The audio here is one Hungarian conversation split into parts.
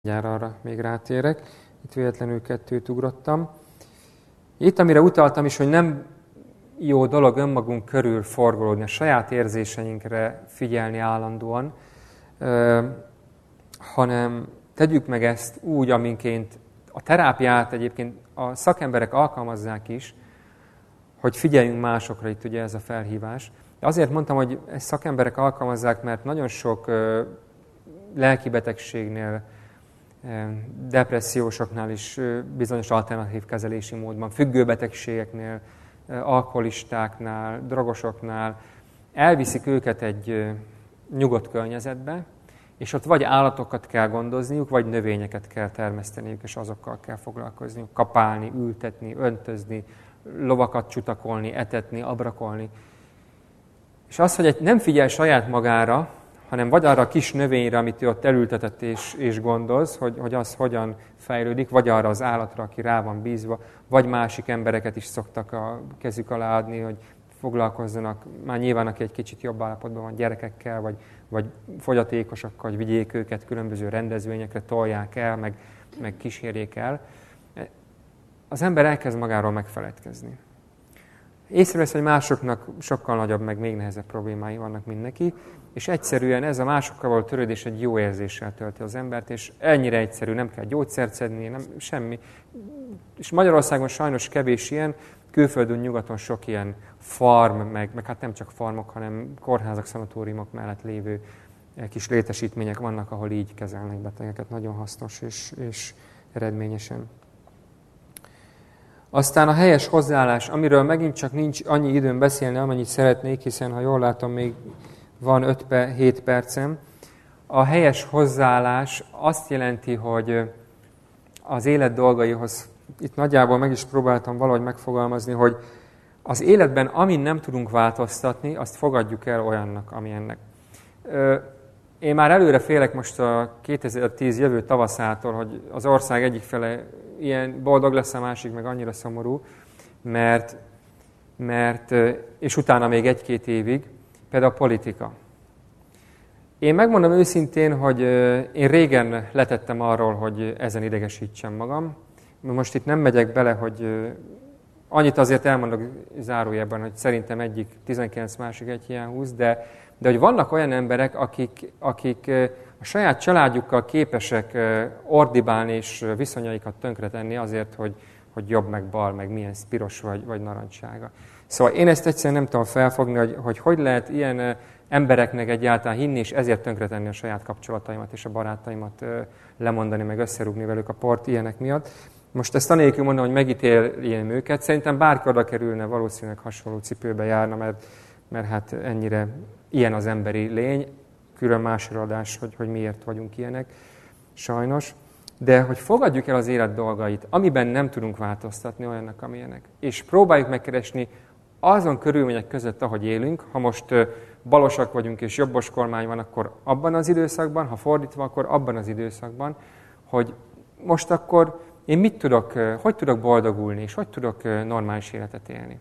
Gyára arra még rátérek. Itt véletlenül kettőt ugrottam. Itt, amire utaltam is, hogy nem jó dolog önmagunk körül forgolódni, a saját érzéseinkre figyelni állandóan, hanem tegyük meg ezt úgy, aminként a terápiát egyébként a szakemberek alkalmazzák is, hogy figyeljünk másokra, itt ugye ez a felhívás. De azért mondtam, hogy ezt szakemberek alkalmazzák, mert nagyon sok lelkibetegségnél, depressziósoknál is bizonyos alternatív kezelési módban, függőbetegségeknél, alkoholistáknál, drogosoknál elviszik őket egy nyugodt környezetbe, és ott vagy állatokat kell gondozniuk, vagy növényeket kell termeszteniük, és azokkal kell foglalkozniuk, kapálni, ültetni, öntözni, lovakat csutakolni, etetni, abrakolni. És az, hogy nem figyel saját magára, hanem vagy arra a kis növényre, amit ő ott elültetett és gondoz, hogy az hogyan fejlődik, vagy arra az állatra, aki rá van bízva, vagy másik embereket is szoktak a kezük alá adni, hogy foglalkozzanak, már nyilván aki egy kicsit jobb állapotban van, gyerekekkel, vagy fogyatékosokkal, hogy vigyék őket különböző rendezvényekre, tolják el, meg kísérjék el. Az ember elkezd magáról megfeledkezni. Észrevesz, hogy másoknak sokkal nagyobb, meg még nehezebb problémái vannak, mint neki, és egyszerűen ez a másokkal való törődés egy jó érzéssel tölti az embert, és ennyire egyszerű, nem kell gyógyszert szedni, nem, semmi. És Magyarországon sajnos kevés ilyen, külföldön, nyugaton sok ilyen farm, meg hát nem csak farmok, hanem kórházak, szanatóriumok mellett lévő kis létesítmények vannak, ahol így kezelnek betegeket. Nagyon hasznos és eredményesen. Aztán a helyes hozzáállás, amiről megint csak nincs annyi időm beszélni, amennyit szeretnék, hiszen ha jól látom, még van 7 percem. A helyes hozzáállás azt jelenti, hogy az élet dolgaihoz, itt nagyjából meg is próbáltam valahogy megfogalmazni, hogy az életben, amin nem tudunk változtatni, azt fogadjuk el olyannak, amilyennek. Én már előre félek most a 2010 jövő tavaszától, hogy az ország egyik fele ilyen boldog lesz, a másik meg annyira szomorú, mert és utána még 1-2 évig, például a politika. Én megmondom őszintén, hogy én régen letettem arról, hogy ezen idegesítsem magam. Most itt nem megyek bele, hogy annyit azért elmondok zárójelben, hogy szerintem egyik 19, másik egy ilyen 20, de hogy vannak olyan emberek, akik a saját családjukkal képesek ordibálni és viszonyaikat tönkretenni azért, hogy jobb, meg bal, meg milyen piros vagy narancsága. Szóval én ezt egyszerűen nem tudom felfogni, hogy lehet ilyen embereknek egyáltalán hinni, és ezért tönkretenni a saját kapcsolataimat és a barátaimat lemondani, meg összerúgni velük a port ilyenek miatt. Most ezt anélkül mondom, hogy megítéljem őket. Szerintem bárki oda kerülne, valószínűleg hasonló cipőbe járna, mert hát ennyire ilyen az emberi lény. Külön másra adás, hogy miért vagyunk ilyenek, sajnos. De hogy fogadjuk el az élet dolgait, amiben nem tudunk változtatni olyannak, amilyenek. És próbáljuk megkeresni azon körülmények között, ahogy élünk, ha most balosak vagyunk és jobbos kormány van, akkor abban az időszakban, ha fordítva, akkor abban az időszakban, hogy most akkor én hogy tudok boldogulni, és hogy tudok normális életet élni.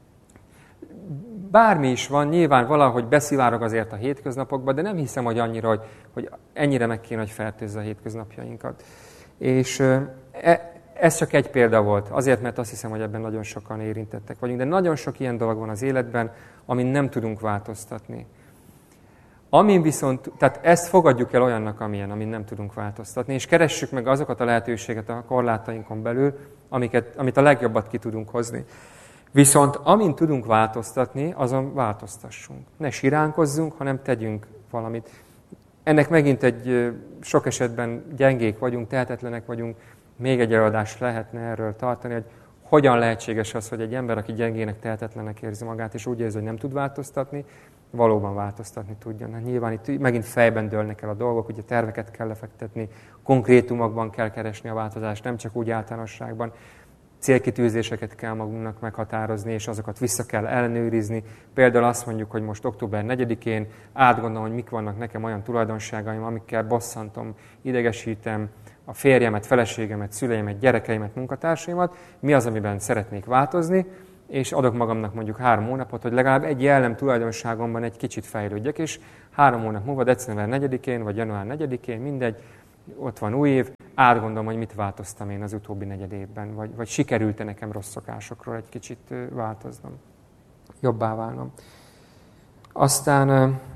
Bármi is van, nyilván valahogy beszivárog azért a hétköznapokba, de nem hiszem, hogy annyira, hogy ennyire meg kéne, hogy fertőzze a hétköznapjainkat. És ez csak egy példa volt, azért, mert azt hiszem, hogy ebben nagyon sokan érintettek vagyunk, de nagyon sok ilyen dolog van az életben, amin nem tudunk változtatni. Amin viszont, tehát ezt fogadjuk el olyannak, amin nem tudunk változtatni, és keressük meg azokat a lehetőséget a korlátainkon belül, amit a legjobbat ki tudunk hozni. Viszont amin tudunk változtatni, azon változtassunk. Ne siránkozzunk, hanem tegyünk valamit. Ennek megint sok esetben gyengék vagyunk, tehetetlenek vagyunk, még egy előadást lehetne erről tartani, hogy hogyan lehetséges az, hogy egy ember, aki gyengének, tehetetlenek érzi magát, és úgy érzi, hogy nem tud változtatni, valóban változtatni tudjon. Hát nyilván itt megint fejben dőlnek el a dolgok, ugye terveket kell lefektetni, konkrétumokban kell keresni a változást, nem csak úgy általánosságban. Célkitűzéseket kell magunknak meghatározni, és azokat vissza kell ellenőrizni. Például azt mondjuk, hogy most október 4-én átgondolom, hogy mik vannak nekem olyan tulajdonságaim, amikkel bosszantom, idegesítem a férjemet, feleségemet, szüleimet, gyerekeimet, munkatársaimat, mi az, amiben szeretnék változni, és adok magamnak mondjuk 3 hónapot, hogy legalább egy jellem tulajdonságomban egy kicsit fejlődjek, és 3 hónap múlva, december 4-én, vagy január 4-én, mindegy, ott van új év, átgondolom, hogy mit változtam én az utóbbi negyed évben, vagy sikerült-e nekem rossz szokásokról egy kicsit változnom, jobbá válnom. Aztán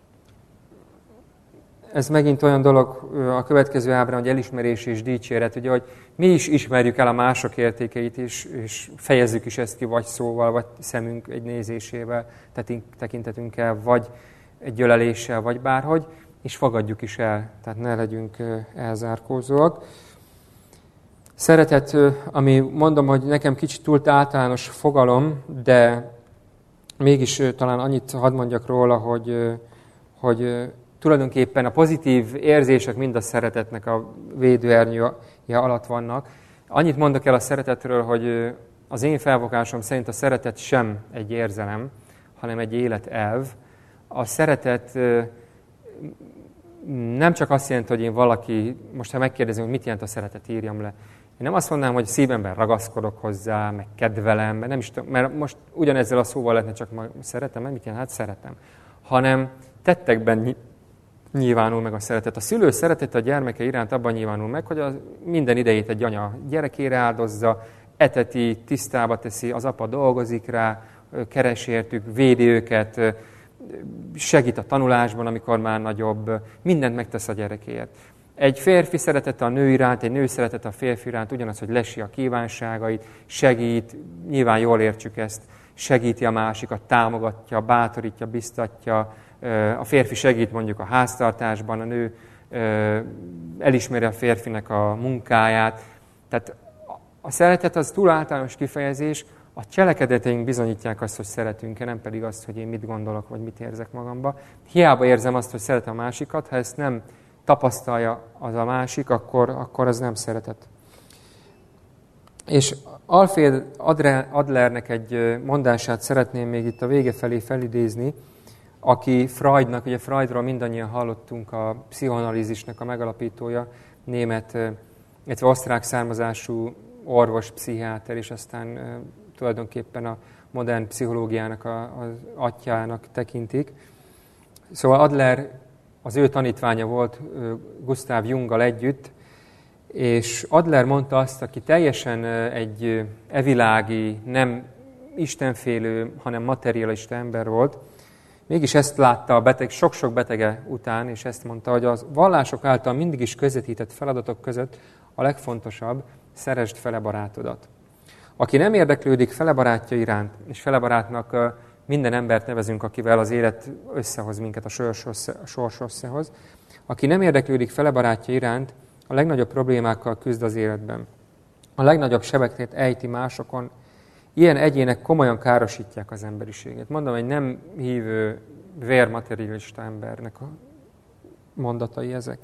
ez megint olyan dolog a következő ábrán, hogy elismerés és dicséret, ugye, hogy mi is ismerjük el a mások értékeit, és fejezzük is ezt ki, vagy szóval, vagy szemünk egy nézésével, tekintetünkkel, vagy egy öleléssel, vagy bárhogy, és fogadjuk is el, tehát ne legyünk elzárkózóak. Szeretet, ami mondom, hogy nekem kicsit túl általános fogalom, de mégis talán annyit hadd mondjak róla, hogy tulajdonképpen a pozitív érzések mind a szeretetnek a védőernyője alatt vannak. Annyit mondok el a szeretetről, hogy az én felfogásom szerint a szeretet sem egy érzelem, hanem egy életelv. A szeretet nem csak azt jelenti, hogy én valaki, most ha megkérdezem, hogy mit jelent a szeretet, írjam le. Én nem azt mondanám, hogy szívemben ragaszkodok hozzá, meg kedvelem, mert most ugyanezzel a szóval lehetne csak szeretem, mit jelent? Hát szeretem. Hanem tettekben nyilvánul meg a szeretet. A szülő szeretete a gyermeke iránt abban nyilvánul meg, hogy minden idejét egy anya gyerekére áldozza, eteti, tisztába teszi, az apa dolgozik rá, keres értük, védi őket, segít a tanulásban, amikor már nagyobb, mindent megtesz a gyerekéért. Egy férfi szeretete a nő iránt, egy nő szeretete a férfi iránt ugyanaz, hogy lesi a kívánságait, segít, nyilván jól értsük ezt, segíti a másikat, támogatja, bátorítja, biztatja, a férfi segít mondjuk a háztartásban, a nő elismeri a férfinek a munkáját. Tehát a szeretet az túl általános kifejezés, a cselekedeteink bizonyítják azt, hogy szeretünk-e, nem pedig azt, hogy én mit gondolok, vagy mit érzek magamba. Hiába érzem azt, hogy szeretem a másikat, ha ezt nem tapasztalja az a másik, akkor az nem szeretet. És Alfred Adlernek egy mondását szeretném még itt a vége felé felidézni, aki Freudnak, ugye Freudról mindannyian hallottunk, a pszichoanalízisnek a megalapítója, német, illetve osztrák származású orvos, pszichiáter, és aztán tulajdonképpen a modern pszichológiának az atyjának tekintik. Szóval Adler az ő tanítványa volt Gustav Junggal együtt, és Adler mondta azt, aki teljesen egy evilági, nem istenfélő, hanem materialista ember volt, mégis ezt látta a beteg, sok-sok betege után, és ezt mondta, hogy a vallások által mindig is közvetített feladatok között a legfontosabb, szeresd fele barátodat. Aki nem érdeklődik fele barátja iránt, és fele barátnak minden embert nevezünk, akivel az élet összehoz minket, a sors összehoz, aki nem érdeklődik fele barátja iránt, a legnagyobb problémákkal küzd az életben. A legnagyobb sebeket ejti másokon, ilyen egyének komolyan károsítják az emberiséget. Mondom, egy nem hívő, vérmaterialista embernek a mondatai ezek.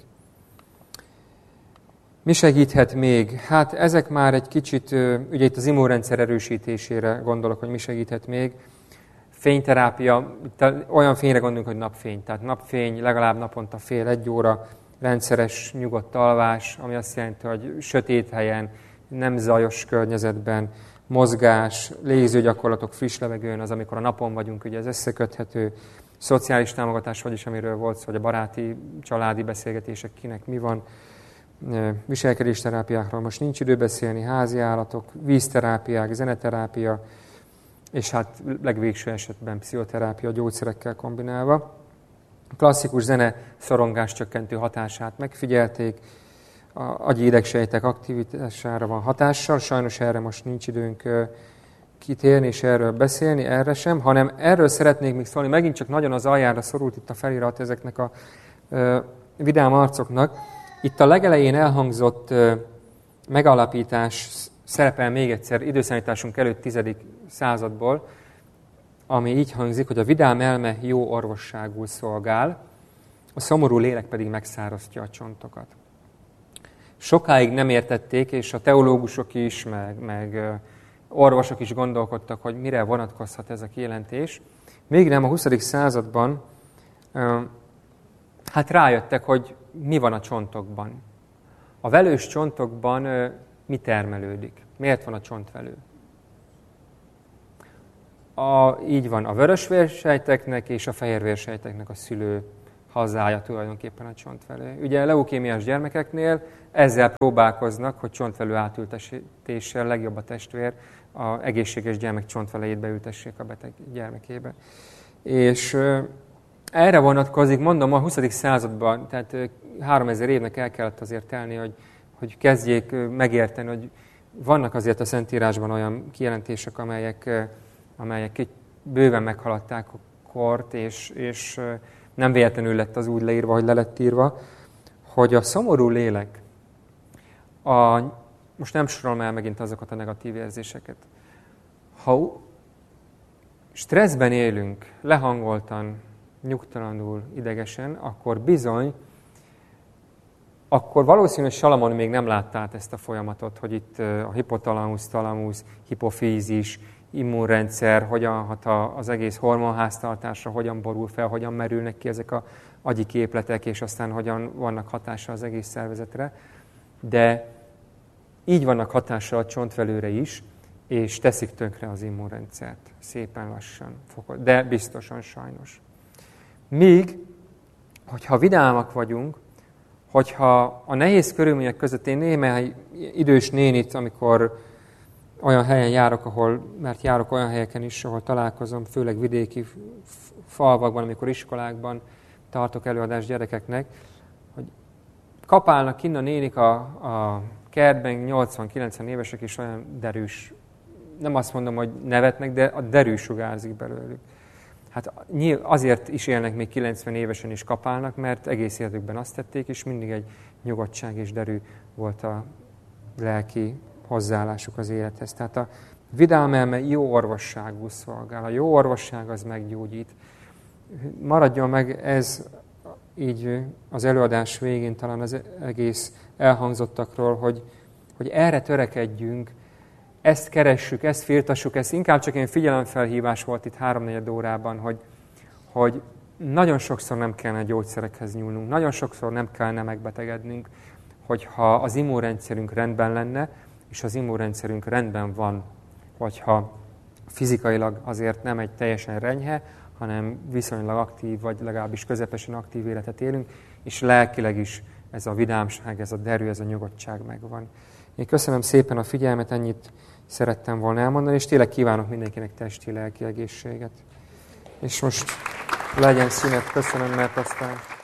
Mi segíthet még? Hát ezek már egy kicsit, ugye itt az immunrendszer erősítésére gondolok, hogy mi segíthet még. Fényterápia, olyan fényre gondolunk, hogy napfény. Tehát napfény, legalább naponta fél egy óra, rendszeres, nyugodt alvás, ami azt jelenti, hogy sötét helyen, nem zajos környezetben, mozgás, légzőgyakorlatok, friss levegőn, az, amikor a napon vagyunk, ugye ez összeköthető, szociális támogatás, vagyis amiről volt szó, hogy a baráti, családi beszélgetések, kinek mi van, viselkedésterápiákról most nincs idő beszélni, házi állatok, vízterápiák, zeneterápia, és hát legvégső esetben pszichoterápia gyógyszerekkel kombinálva. A klasszikus zene szorongás csökkentő hatását megfigyelték, a agyi idegsejtek aktivitására van hatással, sajnos erre most nincs időnk kitérni és erről beszélni, erre sem, hanem erről szeretnék még szólni, megint csak nagyon az aljára szorult itt a felirat ezeknek a vidám arcoknak. Itt a legelején elhangzott megalapítás szerepel még egyszer időszámításunk előtt 10. századból, ami így hangzik, hogy a vidám elme jó orvosságul szolgál, a szomorú lélek pedig megszáraztja a csontokat. Sokáig nem értették, és a teológusok is, meg orvosok is gondolkodtak, hogy mire vonatkozhat ez a kijelentés. Még nem a 20. században hát rájöttek, hogy mi van a csontokban. A velős csontokban mi termelődik? Miért van a csontvelő? Így van, a vörös vérsejteknek és a fehér vérsejteknek a szülő hazája tulajdonképpen a csontvelő. Ugye leukémiás gyermekeknél ezzel próbálkoznak, hogy csontvelő átültetéssel legjobb a testvér az egészséges gyermek csontvelejét beültessék a beteg gyermekébe. És erre vonatkozik, mondom, a 20. században, tehát 3000 évnek el kellett azért telni, hogy kezdjék megérteni, hogy vannak azért a Szentírásban olyan kijelentések, amelyek bőven meghaladták a kort, és nem véletlenül lett az úgy leírva, hogy le lett írva, hogy a szomorú lélek, most nem sorolom el megint azokat a negatív érzéseket. Ha stresszben élünk, lehangoltan, nyugtalanul, idegesen, akkor bizony, akkor valószínű, hogy Salamon még nem látta át ezt a folyamatot, hogy itt a hipotalamusz, talamusz, hipofízis, immunrendszer, hogyan hat az egész hormonháztartásra, hogyan borul fel, hogyan merülnek ki ezek az agyi képletek, és aztán hogyan vannak hatással az egész szervezetre. De így vannak hatással a csontvelőre is, és teszik tönkre az immunrendszert. Szépen lassan, de biztosan sajnos. Míg, hogyha vidámak vagyunk, hogyha a nehéz körülmények között én némely idős nénit, amikor olyan helyen járok, mert járok olyan helyeken is, ahol találkozom, főleg vidéki falvakban, amikor iskolákban tartok előadást gyerekeknek, hogy kapálnak kinn a nénik a kertben, 80-90 évesek is olyan derűs, nem azt mondom, hogy nevetnek, de a derű sugárzik belőlük. Hát azért is élnek még 90 évesen is kapálnak, mert egész életükben azt tették, és mindig egy nyugodtság és derű volt a lelki hozzáállásuk az élethez. Tehát a vidám elme jó orvosságú szolgál. A jó orvosság az meggyógyít. Maradjon meg ez így az előadás végén talán az egész elhangzottakról, hogy erre törekedjünk, ezt keressük, ezt firtassuk, ez inkább csak egy figyelemfelhívás volt itt 3-4 órában, hogy nagyon sokszor nem kellene gyógyszerekhez nyúlnunk, nagyon sokszor nem kellene megbetegednünk, hogyha az immunrendszerünk rendben lenne, és az immunrendszerünk rendben van, hogyha fizikailag azért nem egy teljesen renyhe, hanem viszonylag aktív, vagy legalábbis közepesen aktív életet élünk, és lelkileg is ez a vidámság, ez a derű, ez a nyugodtság megvan. Én köszönöm szépen a figyelmet, ennyit szerettem volna elmondani, és tényleg kívánok mindenkinek testi, lelki egészséget. És most legyen szünet, köszönöm, mert aztán